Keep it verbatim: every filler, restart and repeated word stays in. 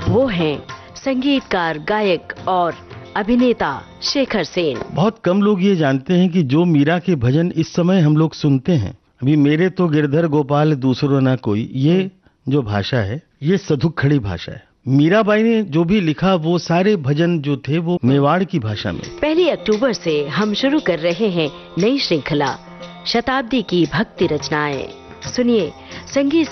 वो हैं संगीतकार, गायक और अभिनेता शेखर सेन। बहुत कम लोग ये जानते हैं कि जो मीरा के भजन इस समय हम लोग सुनते हैं, अभी मेरे तो गिरधर गोपाल दूसरो ना कोई, ये जो भाषा है ये सधुक खड़ी भाषा है। मीराबाई ने जो भी लिखा वो सारे भजन जो थे वो मेवाड़ की भाषा में। पहली अक्टूबर से हम शुरू कर रहे हैं नई श्रृंखला शताब्दी की भक्ति रचनाएं। सुनिए संगीत